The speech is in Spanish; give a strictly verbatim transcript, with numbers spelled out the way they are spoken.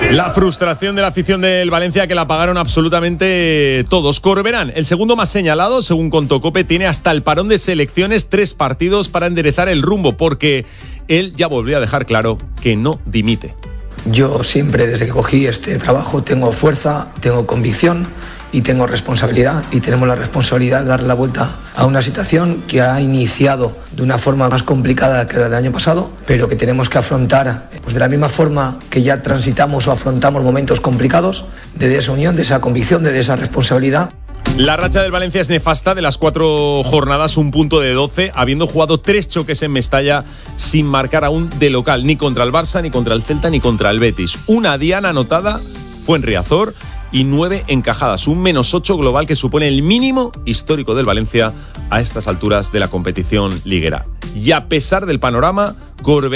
La frustración de la afición del Valencia, que la pagaron absolutamente todos. Corberán, el segundo más señalado, según contó COPE, tiene hasta el parón de selecciones tres partidos para enderezar el rumbo, porque él ya volvió a dejar claro que no dimite. Yo siempre, desde que cogí este trabajo, tengo fuerza, tengo convicción y tengo responsabilidad, y tenemos la responsabilidad de darle la vuelta a una situación que ha iniciado de una forma más complicada que la del año pasado, pero que tenemos que afrontar pues de la misma forma que ya transitamos o afrontamos momentos complicados, de esa unión, de esa convicción, de esa responsabilidad. La racha del Valencia es nefasta. De las cuatro jornadas, un punto de doce, habiendo jugado tres choques en Mestalla sin marcar aún de local, ni contra el Barça, ni contra el Celta, ni contra el Betis. Una diana anotada fue en Riazor y nueve encajadas, un menos ocho global que supone el mínimo histórico del Valencia a estas alturas de la competición liguera. Y a pesar del panorama, Corberán